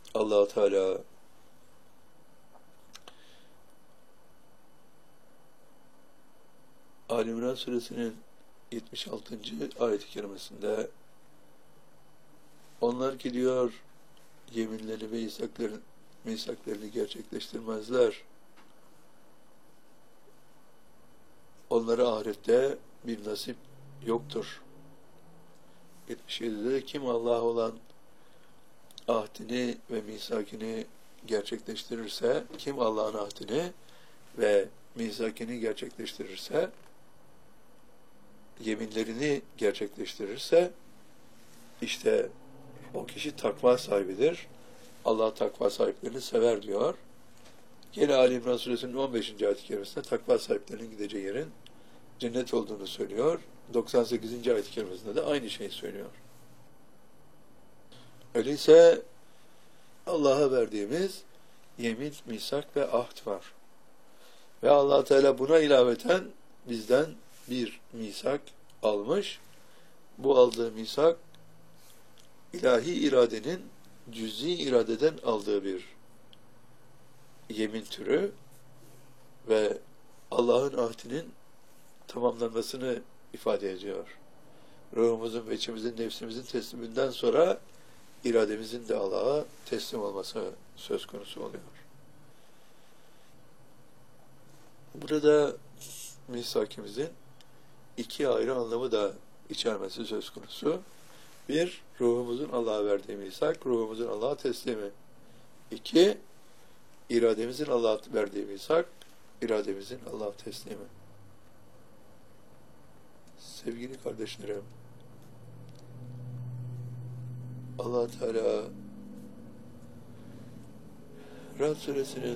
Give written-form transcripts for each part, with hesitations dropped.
Allah Teala Ali İmran suresinin 76. ayet-i kerimesinde onlar ki diyor yeminlerini ve misaklarını gerçekleştirmezler. Onlara ahirette bir nasip yoktur. 77'de de kim Allah'a olan ahdini ve misakini gerçekleştirirse, kim Allah'ın ahdini ve misakini gerçekleştirirse, yeminlerini gerçekleştirirse, işte o kişi takva sahibidir. Allah takva sahiplerini sever diyor. Yine Ali İmran suresinin 15. ayet-i kerimesinde takva sahiplerinin gideceği yerin cennet olduğunu söylüyor. 98. ayet-i kerimesinde de aynı şeyi söylüyor. Öyleyse Allah'a verdiğimiz yemin, misak ve ahd var. Ve Allah Teala buna ilaveten bizden bir misak almış. Bu aldığı misak ilahi iradenin cüz'i iradeden aldığı bir yemin türü ve Allah'ın ahdinin tamamlanmasını ifade ediyor. Ruhumuzun ve içimizin, nefsimizin tesliminden sonra irademizin de Allah'a teslim olması söz konusu oluyor. Burada misakimizin iki ayrı anlamı da içermesi söz konusu. Bir, ruhumuzun Allah'a verdiği misak, ruhumuzun Allah'a teslimi. İki, irademizin Allah'a verdiği misak, irademizin Allah'a teslimi. Sevgili kardeşlerim, Allah Teala Ra'd suresinin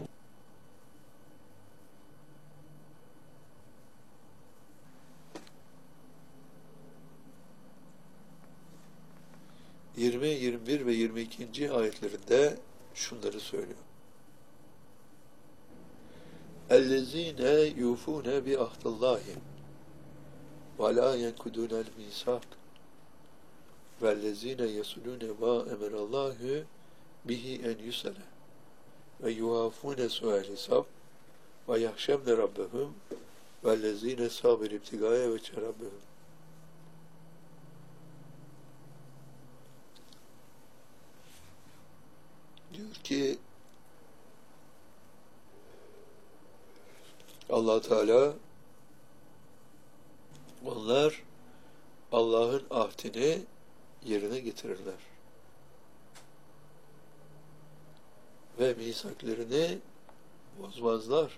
20, 21 ve 22. ayetlerinde şunları söylüyor. اَلَّذ۪ينَ يُوفُونَ بِعَهْدِ اللّٰهِ وَلَا يَنْكُدُونَ الْمِيثَاقَ وَالَّذ۪ينَ يَصُلُونَ مَا اَمَرَ اللّٰهُ بِهِ اَنْ يُسَلَ وَيُوَافُونَ سُوءَ الْحِسَابِ وَيَخْشَوْنَ رَبَّهُمْ وَالَّذ۪ينَ صَابِرُوا ابْتِغَاءَ وَجْهِ رَبِّهِمْ. Diyor ki Allah Teala onlar Allah'ın ahdini yerine getirirler. Ve misaklerini bozmazlar.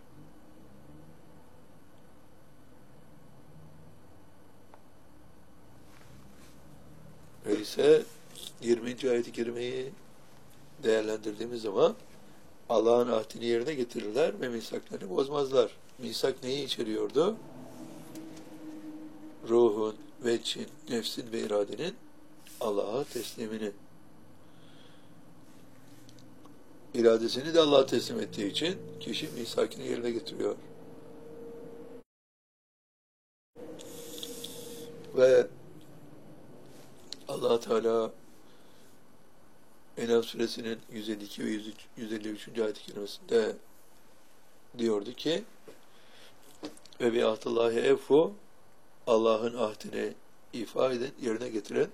Öyleyse 20. ayet-i kerimeyi değerlendirdiğimiz zaman Allah'ın ahdini yerine getirirler ve misaklarını bozmazlar. Misak neyi içeriyordu? Ruhun, veçin, nefsin ve iradenin Allah'a teslimini. İradesini de Allah'a teslim ettiği için kişi misakını yerine getiriyor. Ve Allah Teala En'am suresinin 152 ve 153. ayet-i kerimesinde diyordu ki ve bi'ahdillahi evfu, Allah'ın ahdini ifa edin, yerine getirin.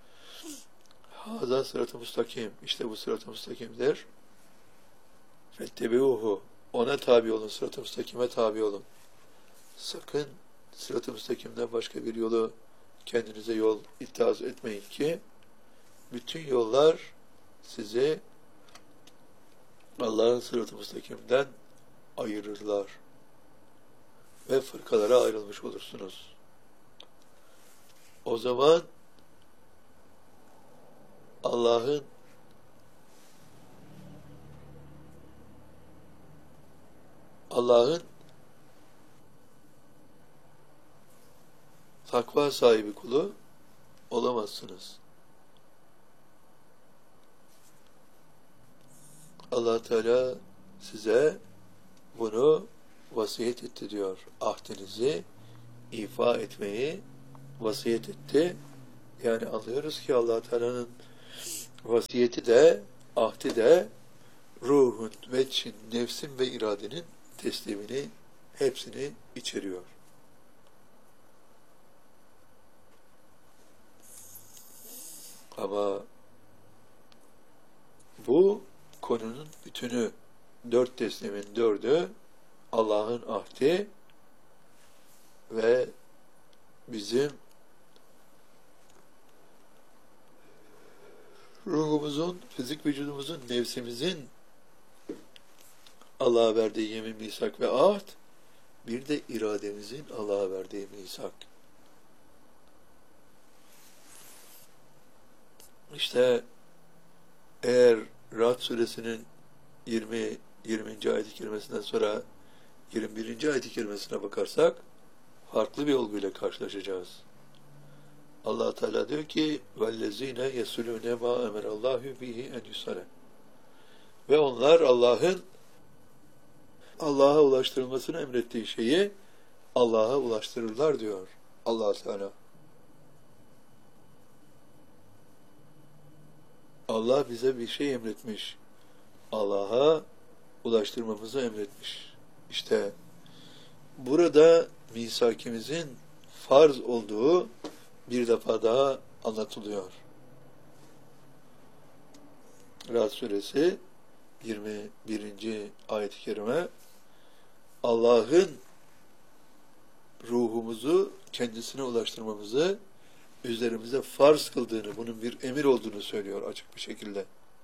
Haza sırat-ı müstakim, işte bu sırat-ı müstakimdir. Fettebi'uhu, ona tabi olun, sırat-ı müstakime tabi olun. Sakın sırat-ı müstakimden başka bir yolu kendinize yol ittihaz etmeyin ki bütün yollar sizi Allah'ın sırat-ı müstakimden ayırırlar ve fırkalara ayrılmış olursunuz. O zaman Allah'ın takva sahibi kulu olamazsınız. Allah Teala size bunu vasiyet etti diyor. Ahdinizi ifa etmeyi vasiyet etti. Yani anlıyoruz ki Allah Teala'nın vasiyeti de ahdi de ruhun, veçhin, nefsin ve iradenin teslimini, hepsini içeriyor. Ama bu konunun bütünü, 4 teslimin 4'ü Allah'ın ahdi ve bizim ruhumuzun, fizik vücudumuzun, nefsimizin Allah'a verdiği yemin, misak ve ahd, bir de irademizin Allah'a verdiği misak. İşte eğer Ra'd suresinin 20. ayet-i kerimesinden sonra 21. ayet-i kerimesine bakarsak farklı bir olguyla karşılaşacağız. Allah Teala diyor ki وَالَّذ۪ينَ يَسُلُونَ مَا اَمَرَ اللّٰهُ بِهِ اَنْ يُسَلَ ve onlar Allah'a ulaştırılmasını emrettiği şeyi Allah'a ulaştırırlar diyor Allah Teala. Allah bize bir şey emretmiş. Allah'a ulaştırmamızı emretmiş. İşte burada misakimizin farz olduğu bir defa daha anlatılıyor. Ra'd suresi 21. ayet-i kerime Allah'ın ruhumuzu kendisine ulaştırmamızı üzerimize farz kıldığını, bunun bir emir olduğunu söylüyor açık bir şekilde.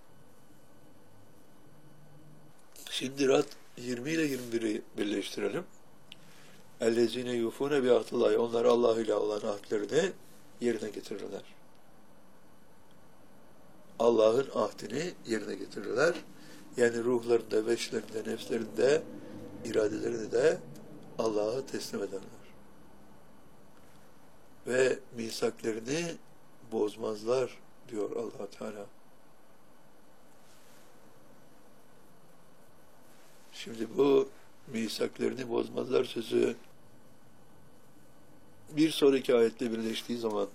Şimdi Ra'd 20 ile 21'i birleştirelim. اَلَّذ۪ينَ يُوفُونَ بِعَهْدِ اللّٰهِ onlar Allah ile olan ahdlerini yerine getirirler. Allah'ın ahdini yerine getirirler. Yani ruhlarında, veçlerinde, nefslerinde, iradelerini de Allah'a teslim ederler. Ve misaklerini bozmazlar diyor Allah Teala. Şimdi bu misaklerini bozmazlar sözü bir sonraki ayetle birleştiği zaman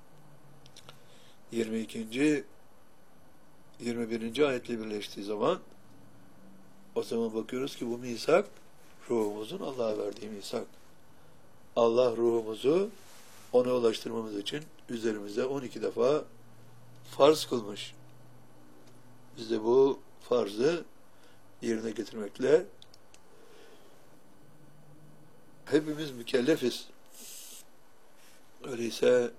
22. 21. ayetle birleştiği zaman o zaman bakıyoruz ki bu misak ruhumuzun Allah'a verdiği misak. Allah ruhumuzu ona ulaştırmamız için üzerimize 12 defa farz kılmış. Biz de bu farzı yerine getirmekle hepimiz mükellefiz. Öyleyse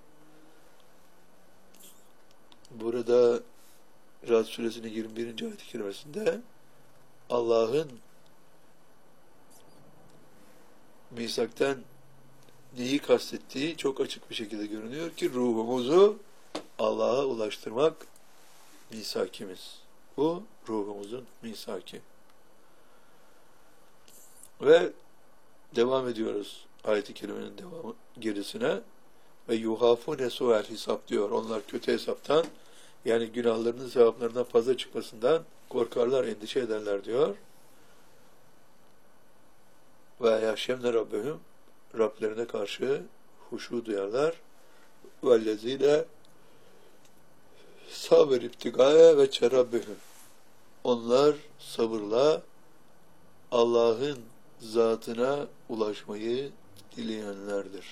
burada Ra'd suresinin 21. ayet-i kerimesinde Allah'ın misaktan neyi kastettiği çok açık bir şekilde görünüyor ki ruhumuzu Allah'a ulaştırmak misakimiz. Bu ruhumuzun misaki. Ve devam ediyoruz ayet-i kerimenin devamı gerisine ve yuhafune su'el hesap diyor. Onlar kötü hesaptan yani günahlarının sevaplarından fazla çıkmasından korkarlar, endişe ederler diyor. Ve yahşemne rabbehum Rablerine karşı huşu duyarlar. Vellezine sabır ibtigaya ve çerabbehum onlar sabırla Allah'ın zatına ulaşmayı dileyenlerdir.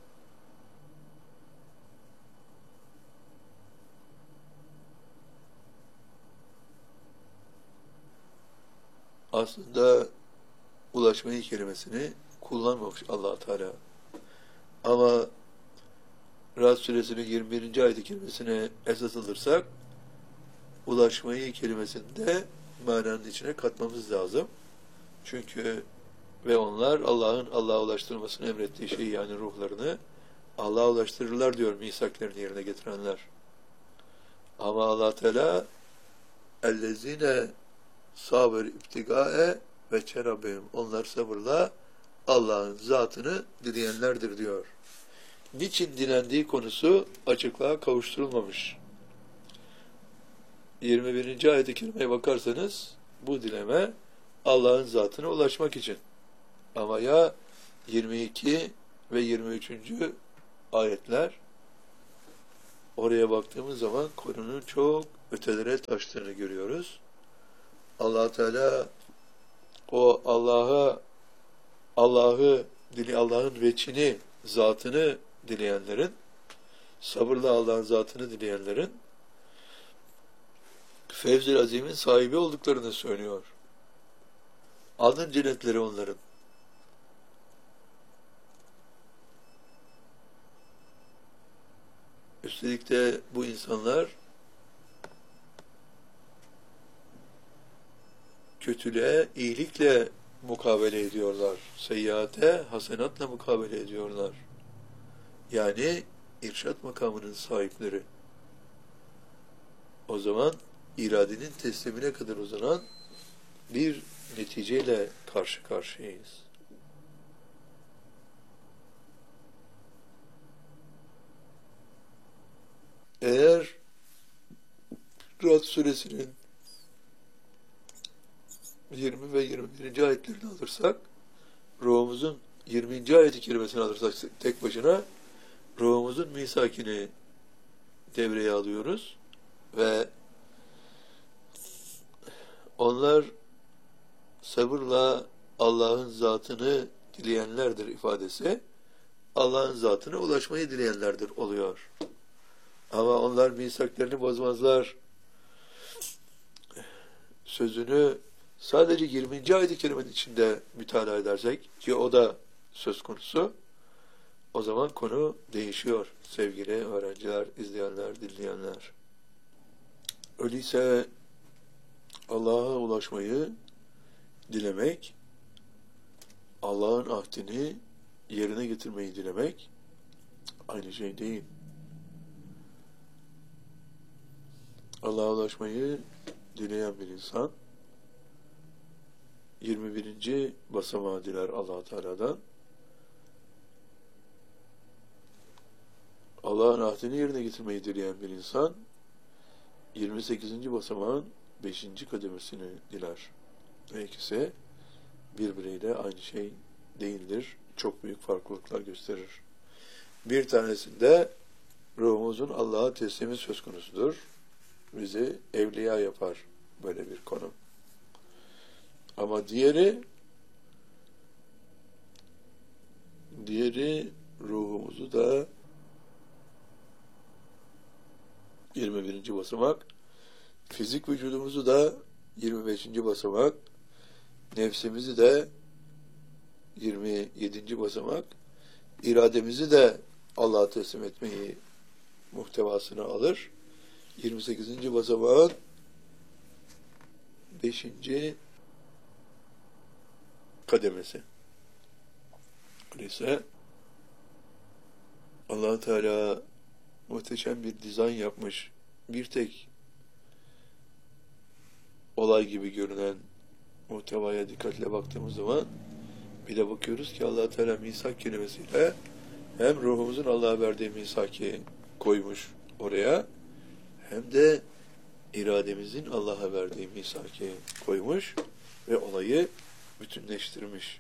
Aslında ulaşmayı kelimesini kullanmamış Allah Teala. Ama Ra'd suresinin 21. ayet-i kerimesine esas alırsak ulaşmayı kelimesini de mananın içine katmamız lazım. Çünkü ve onlar Allah'ın Allah'a ulaştırmasını emrettiği şeyi yani ruhlarını Allah'a ulaştırırlar diyor misaklarını yerine getirenler. Ama Allah Teala ellezine sabır ibtigae ve çerabehum onlar sabırla Allah'ın zatını dileyenlerdir diyor. Niçin dilendiği konusu açıklığa kavuşturulmamış. 21. ayet-i kerimeye bakarsanız bu dileme Allah'ın zatına ulaşmak için. Ama ya 22 ve 23. ayetler oraya baktığımız zaman konunun çok ötelere taştığını görüyoruz. Allah Teala o Allah'ın veçini, zatını dileyenlerin, sabırla Allah'ın zatını dileyenlerin Fevz-i Azim'in sahibi olduklarını söylüyor. Alın cennetleri onların. Üstelik de bu insanlar kötülüğe iyilikle mukabele ediyorlar. Seyyiate hasenatla mukabele ediyorlar. Yani irşat makamının sahipleri. O zaman iradenin teslimine kadar uzanan bir neticeyle karşı karşıyayız. Eğer Rad suresinin 20 ve 21. ayetlerini alırsak, ruhumuzun 20. ayet-i kerimesini alırsak tek başına, ruhumuzun misakini devreye alıyoruz ve onlar sabırla Allah'ın zatını dileyenlerdir ifadesi, Allah'ın zatına ulaşmayı dileyenlerdir oluyor. Ama onlar misaklarını bozmazlar. Sözünü sadece 20. ayet-i kerimenin içinde mütalaa edersek, ki o da söz konusu, o zaman konu değişiyor sevgili öğrenciler, izleyenler, dinleyenler. Öyleyse Allah'a ulaşmayı dilemek, Allah'ın ahdini yerine getirmeyi dilemek aynı şey değil. Allah'a ulaşmayı dileyen bir insan 21. basamağı diler Allah Teala'dan. Allah'ın ahdini yerine getirmeyi dileyen bir insan 28. basamağın 5. kademesini diler. Ve ikisi birbiriyle aynı şey değildir. Çok büyük farklılıklar gösterir. Bir tanesinde ruhumuzun Allah'a teslimi söz konusudur. Bizi evliya yapar böyle bir konu. Ama diğeri ruhumuzu da 21. basamak, fizik vücudumuzu da 25. basamak, nefsimizi de 27. basamak, irademizi de Allah'a teslim etmeyi muhtevasına alır. 28. basamağın 5. kademesi. Öyleyse Allah Teala muhteşem bir dizayn yapmış. Bir tek olay gibi görünen muhtevaya dikkatle baktığımız zaman bir de bakıyoruz ki Allah Teala misak kelimesiyle hem ruhumuzun Allah'a verdiği misaki koymuş oraya, hem de irademizin Allah'a verdiği misaki koymuş ve olayı bütünleştirmiş.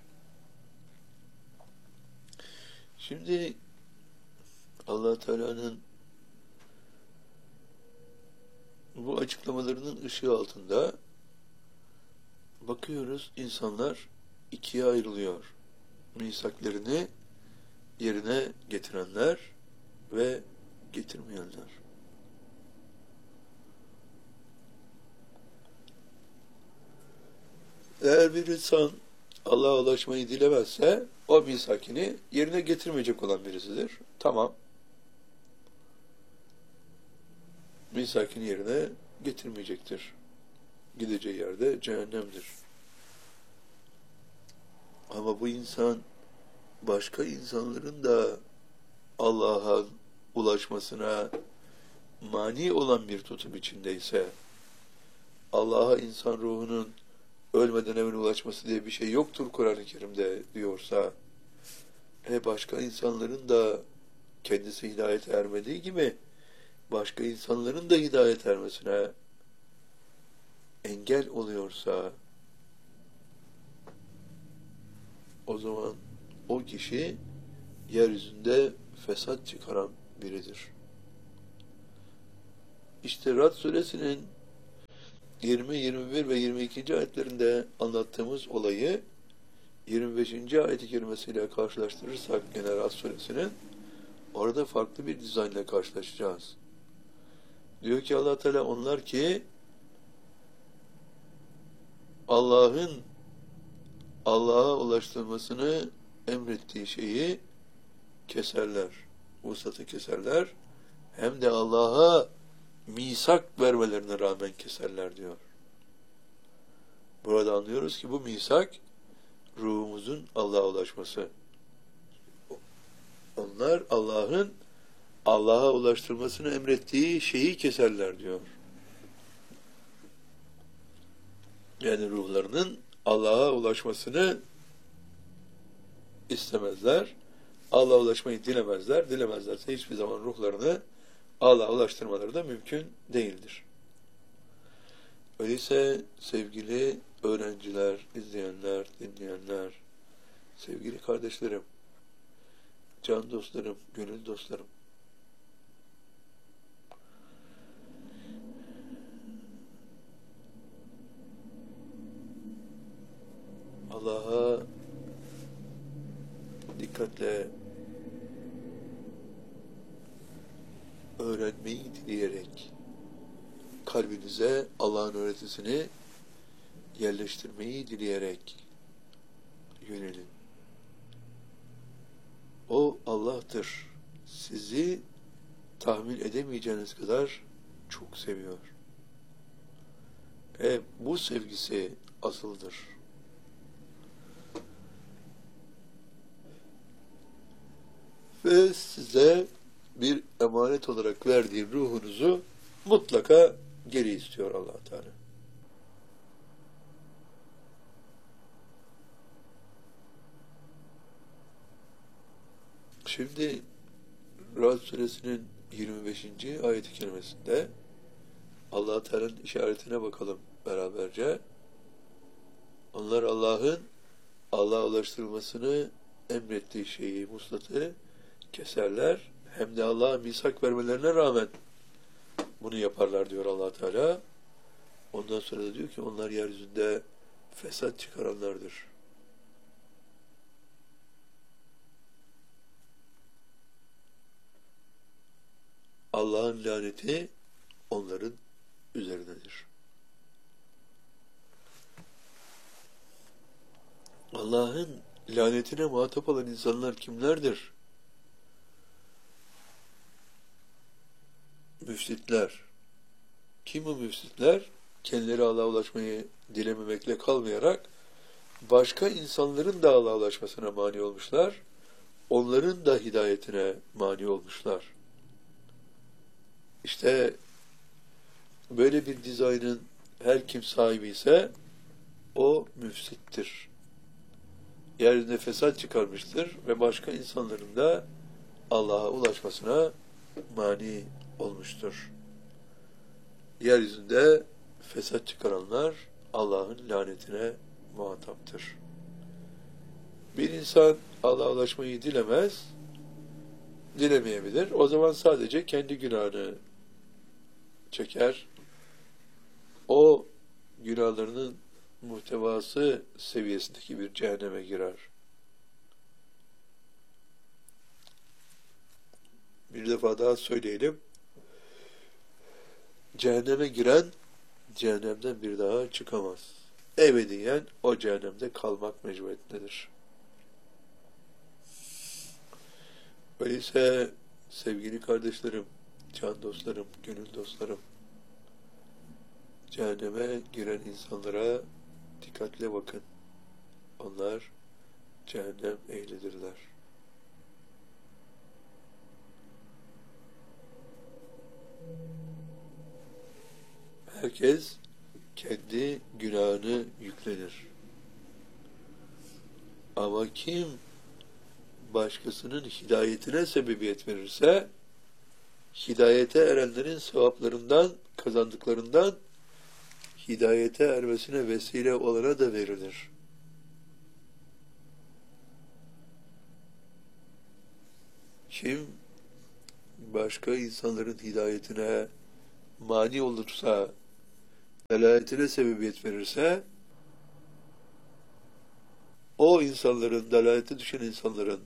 Şimdi Allah Teala'nın bu açıklamalarının ışığı altında bakıyoruz, insanlar ikiye ayrılıyor. Misaklerini yerine getirenler ve getirmeyenler. Eğer bir insan Allah'a ulaşmayı dilemezse o misakini yerine getirmeyecek olan birisidir. Tamam. Misakini yerine getirmeyecektir. Gideceği yerde cehennemdir. Ama bu insan başka insanların da Allah'a ulaşmasına mani olan bir tutum içindeyse, Allah'a insan ruhunun ölmeden evvel ulaşması diye bir şey yoktur Kur'an-ı Kerim'de diyorsa, başka insanların da kendisi hidayete ermediği gibi başka insanların da hidayet ermesine engel oluyorsa, o zaman o kişi yeryüzünde fesat çıkaran biridir. İşte Rad suresinin 20, 21 ve 22. ayetlerinde anlattığımız olayı 25. ayet-i kerimesiyle karşılaştırırsak gene Rad suresinin orada farklı bir dizaynla karşılaşacağız. Diyor ki Allah Teala onlar ki Allah'a ulaştırmasını emrettiği şeyi keserler. Vuslatı keserler. Hem de Allah'a misak vermelerine rağmen keserler diyor. Burada anlıyoruz ki bu misak ruhumuzun Allah'a ulaşması. Onlar Allah'a ulaştırmasını emrettiği şeyi keserler diyor. Yani ruhlarının Allah'a ulaşmasını istemezler. Allah'a ulaşmayı dilemezler. Dilemezlerse hiçbir zaman ruhlarını Allah'a ulaştırmaları da mümkün değildir. Öyleyse sevgili öğrenciler, izleyenler, dinleyenler, sevgili kardeşlerim, can dostlarım, gönül dostlarım, Allah'a dikkatle öğrenmeyi dileyerek kalbinize Allah'ın öğretisini yerleştirmeyi dileyerek yönelin. O Allah'tır. Sizi tahmin edemeyeceğiniz kadar çok seviyor. Bu sevgisi asıldır. Ve size bir emanet olarak verdiği ruhunuzu mutlaka geri istiyor Allah Teala. Şimdi Rad suresinin 25. ayet-i kerimesinde Allah Teala'nın işaretine bakalım beraberce. Onlar Allah'a ulaştırılmasını emrettiği şeyi, muslatı keserler. Hem de Allah'a misak vermelerine rağmen bunu yaparlar diyor Allah Teala. Ondan sonra da diyor ki onlar yeryüzünde fesat çıkaranlardır. Allah'ın laneti onların üzerinedir. Allah'ın lanetine muhatap olan insanlar kimlerdir? Müfsitler. Kim bu müfsitler? Kendileri Allah'a ulaşmayı dilememekle kalmayarak başka insanların da Allah'a ulaşmasına mani olmuşlar. Onların da hidayetine mani olmuşlar. İşte böyle bir dizaynın her kim sahibi ise o müfsittir. Yeryüzünde fesat çıkarmıştır ve başka insanların da Allah'a ulaşmasına mani olmuştur. Yeryüzünde fesat çıkaranlar Allah'ın lanetine muhataptır. Bir insan Allah'a ulaşmayı dilemeyebilir. O zaman sadece kendi günahını çeker. O günahlarının muhtevası seviyesindeki bir cehenneme girer. Bir defa daha söyleyelim. Cehenneme giren cehennemden bir daha çıkamaz. Ebediyen o cehennemde kalmak mecburiyetindedir. Öyleyse sevgili kardeşlerim, can dostlarım, gönül dostlarım, cehenneme giren insanlara dikkatle bakın. Onlar cehennem ehlidirler. Herkes kendi günahını yüklenir. Ama kim başkasının hidayetine sebebiyet verirse, hidayete erenlerin sevaplarından, kazandıklarından hidayete ermesine vesile olana da verilir. Kim başka insanların hidayetine mani olursa, delaletine sebebiyet verirse, o insanların, dalalete düşen insanların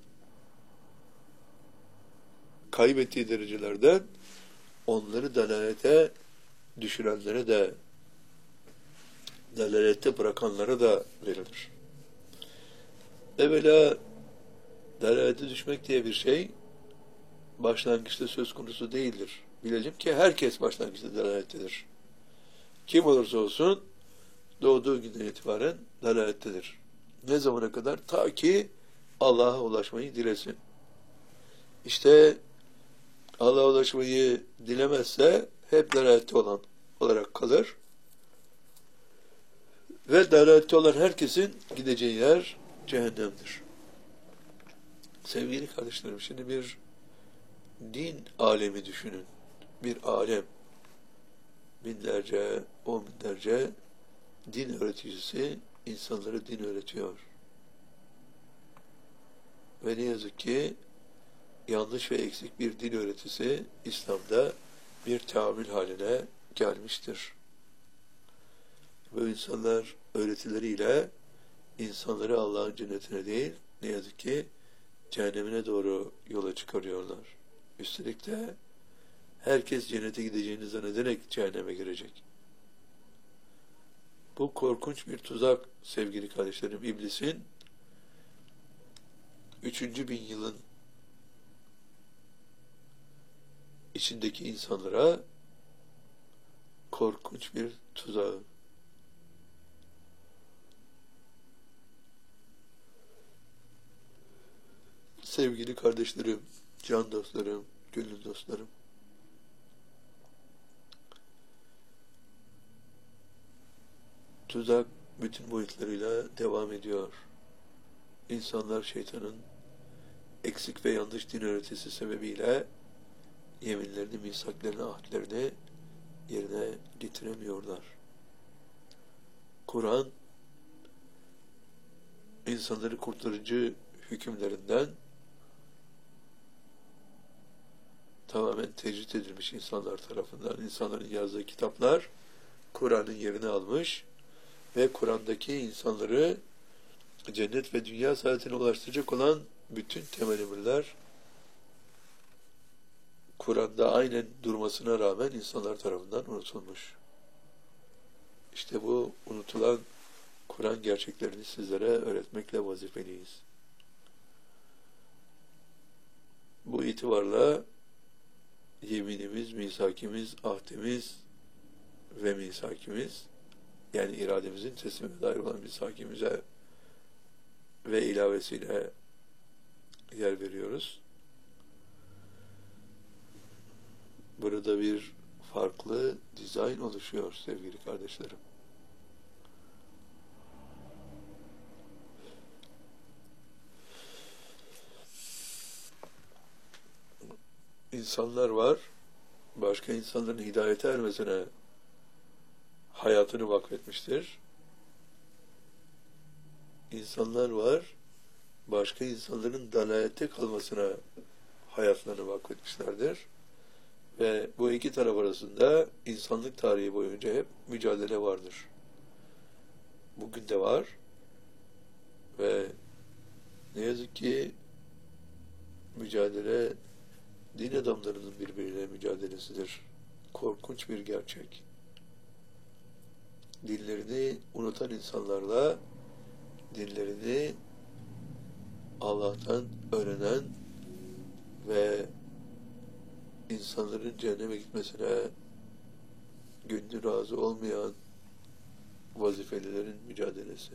kaybettiği derecelerden onları dalalete düşürenlere de, dalalette bırakanlara da verilir. Evvela dalalete düşmek diye bir şey başlangıçta söz konusu değildir. Bilelim ki herkes başlangıçta dalalettedir. Kim olursa olsun doğduğu günden itibaren dalalettedir. Ne zamana kadar? Ta ki Allah'a ulaşmayı dilesin. İşte Allah'a ulaşmayı dilemezse hep dalalette olan olarak kalır. Ve dalalette olan herkesin gideceği yer cehennemdir. Sevgili kardeşlerim, şimdi bir din alemi düşünün. Bir alem, binlerce, on binlerce din öğreticisi insanlara din öğretiyor. Ve ne yazık ki yanlış ve eksik bir din öğretisi İslam'da bir teamül haline gelmiştir. Bu insanlar öğretileriyle insanları Allah'ın cennetine değil, ne yazık ki cehennemine doğru yola çıkarıyorlar. Üstelik de herkes cennete gideceğini zannederek cehenneme girecek. Bu korkunç bir tuzak sevgili kardeşlerim. İblisin 3. 1000 yılın içindeki insanlara korkunç bir tuzağı. Sevgili kardeşlerim, can dostlarım, gönül dostlarım, tuzak bütün boyutlarıyla devam ediyor. İnsanlar şeytanın eksik ve yanlış din öğretisi sebebiyle yeminlerini, misaklarını, ahdlerini yerine getiremiyorlar. Kur'an, insanları kurtarıcı hükümlerinden tamamen tecrit edilmiş insanlar tarafından. İnsanların yazdığı kitaplar Kur'an'ın yerini almış ve Kur'an'daki insanları cennet ve dünya saadetine ulaştıracak olan bütün temel emirler Kur'an'da aynen durmasına rağmen insanlar tarafından unutulmuş. İşte bu unutulan Kur'an gerçeklerini sizlere öğretmekle vazifeliyiz. Bu itibarla yeminimiz, misakimiz, ahdimiz ve misakimiz, yani irademizin teslimine dair olan misakimize ve ilavesiyle yer veriyoruz. Burada bir farklı dizayn oluşuyor sevgili kardeşlerim. İnsanlar var, başka insanların hidayete ermesine hayatını vakfetmiştir. İnsanlar var, başka insanların dalalette kalmasına hayatlarını vakfetmişlerdir. Ve bu iki taraf arasında insanlık tarihi boyunca hep mücadele vardır. Bugün de var ve ne yazık ki mücadele din adamlarının birbiriyle mücadelesidir. Korkunç bir gerçek. Dinlerini unutan insanlarla dinlerini Allah'tan öğrenen ve insanların cehenneme gitmesine gönlü razı olmayan vazifelilerin mücadelesi.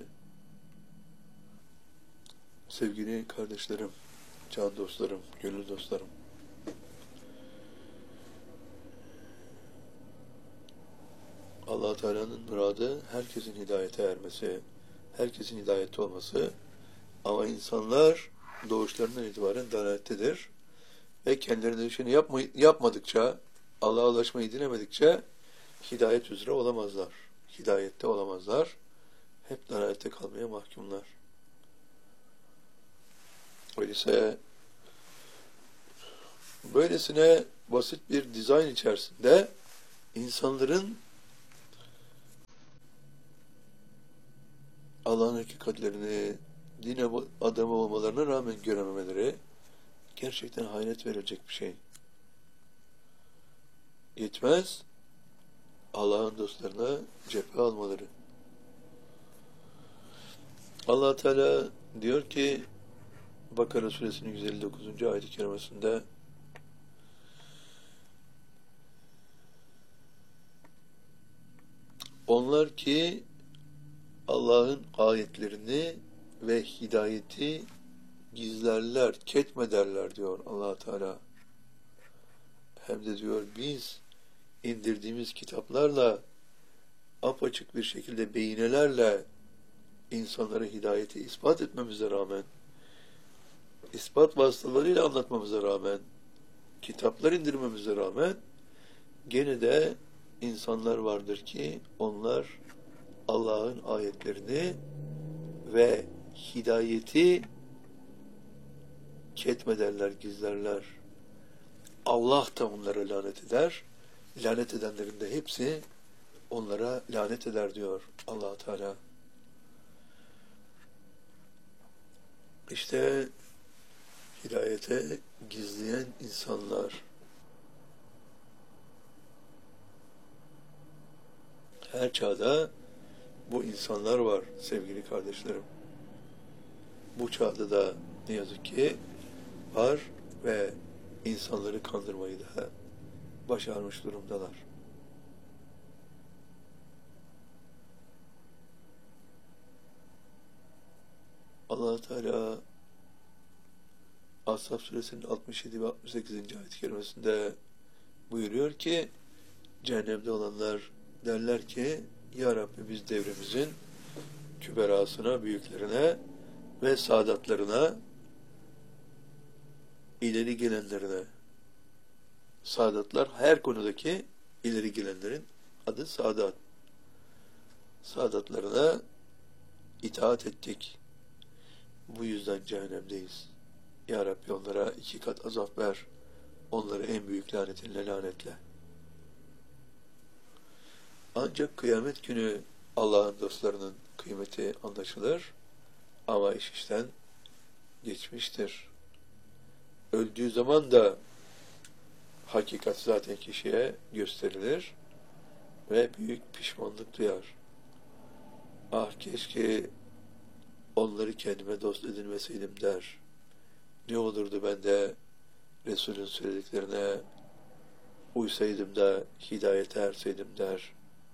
Sevgili kardeşlerim, can dostlarım, gönül dostlarım, Allah Teala'nın muradı herkesin hidayete ermesi, herkesin hidayette olması, ama insanlar doğuşlarından itibaren dalalettedir ve kendilerine düşeni yapmadıkça, Allah'a ulaşmayı dilemedikçe hidayet üzere olamazlar. Hidayette olamazlar. Hep dalalette kalmaya mahkumlar. Öyleyse böylesine basit bir dizayn içerisinde İnsanların Allah'ın hakikatlerini din adamı olmalarına rağmen görememeleri gerçekten hayret verilecek bir şey. Yetmez, Allah'ın dostlarına cephe almaları. Allah Teala diyor ki Bakara suresinin 159. ayet-i kerimesinde onlar ki Allah'ın ayetlerini ve hidayeti gizlerler, ketmederler diyor Allah Teala. Hem de diyor biz indirdiğimiz kitaplarla apaçık bir şekilde beyinelerle insanlara hidayeti ispat etmemize rağmen, ispat vasıtalarıyla anlatmamıza rağmen, kitaplar indirmemize rağmen gene de insanlar vardır ki onlar Allah'ın ayetlerini ve hidayeti ketmederler, gizlerler. Allah da onlara lanet eder. Lanet edenlerin de hepsi onlara lanet eder diyor Allah Teala. İşte hidayete gizleyen insanlar, her çağda bu insanlar var sevgili kardeşlerim. Bu çağda da ne yazık ki var ve insanları kandırmayı da başarmış durumdalar. Allah Teala Ashab suresinin 67 ve 68. ayet-i kerimesinde buyuruyor ki cehennemde olanlar derler ki Ya Rabbi biz devrimizin küberasına, büyüklerine ve saadatlarına, ileri gelenlerine, saadatlar her konudaki ileri gelenlerin adı saadat. Saadatlarına itaat ettik. Bu yüzden cehennemdeyiz. Ya Rabbi onlara 2 kat azap ver. Onları en büyük lanetinle lanetle. Ancak kıyamet günü Allah'ın dostlarının kıymeti anlaşılır. Ama iş işten geçmiştir. Öldüğü zaman da hakikat zaten kişiye gösterilir ve büyük pişmanlık duyar. Ah keşke onları kendime dost edinmeseydim der. Ne olurdu ben de Resul'ün söylediklerine uysaydım da hidayete erseydim der.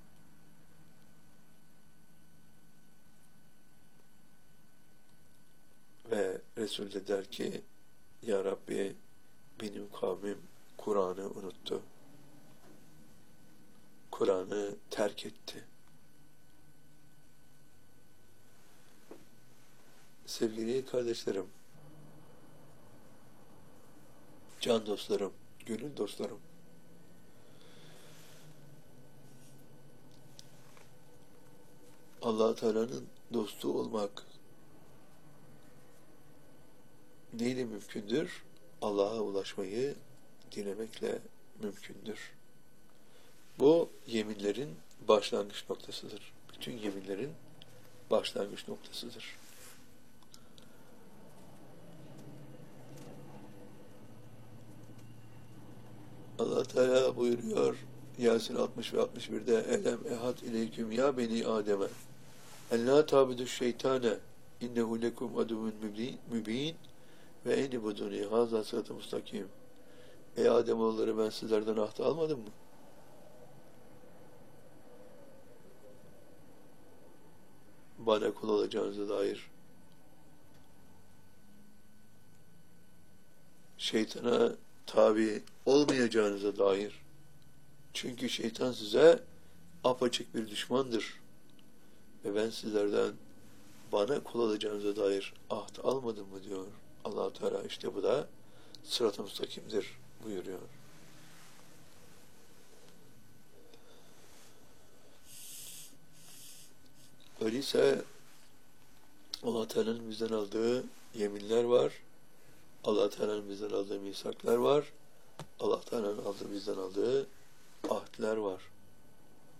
Ve Resul de der ki Ya Rabbi benim kavmim Kur'an'ı unuttu. Kur'an'ı terk etti. Sevgili kardeşlerim, can dostlarım, gönül dostlarım, Allah Teala'nın dostu olmak neyle mümkündür? Allah'a ulaşmayı dilemekle mümkündür. Bu yeminlerin başlangıç noktasıdır. Bütün yeminlerin başlangıç noktasıdır. Allah Teala buyuruyor Yasin 60 ve 61'de Elem ehad ileyküm ya beni Adem'e en la tabidu şeytane innehu lekum aduvun mübin ve eni buduni haza sıratı mustakim. Ey Ademoğulları ben sizlerden ahd almadım mı? Bana kul olacağınıza dair. Şeytana tabi olmayacağınıza dair. Çünkü şeytan size apaçık bir düşmandır. Ve ben sizlerden bana kul olacağınıza dair ahd almadım mı diyor Allah Teala. İşte bu da sırat-ı müstakimdir buyuruyor. Öyleyse Allah Teala'nın bizden aldığı yeminler var. Allah Teala'nın bizden aldığı misaklar var. Allah Teala'nın bizden aldığı ahdler var.